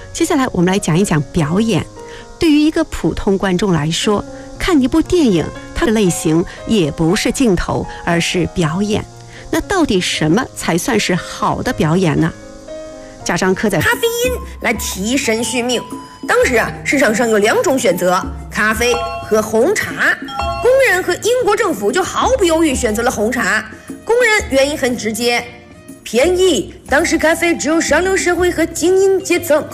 接下来我们来讲一讲表演。对于一个普通观众来说，看一部电影，它的类型也不是镜头，而是表演。那到底什么才算是好的表演呢？贾樟柯在咖啡因来提神续命。当时市场上有2种选择，咖啡和红茶。工人和英国政府就毫不犹豫选择了红茶。工人原因很直接，便宜。当时咖啡只有上流社会和精英阶层